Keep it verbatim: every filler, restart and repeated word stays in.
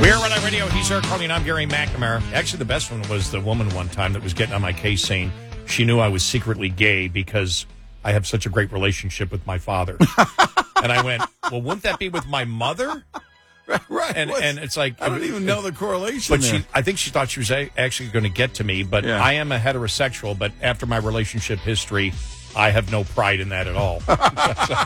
We're on our radio. He's Eric Carly, and I'm Gary McNamara. Actually, the best one was the woman one time that was getting on my case saying she knew I was secretly gay because I have such a great relationship with my father. And I went, well, wouldn't that be with my mother? Right. And and it's like I don't even know the correlation. But there. she, I think she thought she was a, actually going to get to me. But Yeah. I am a heterosexual. But after my relationship history, I have no pride in that at all.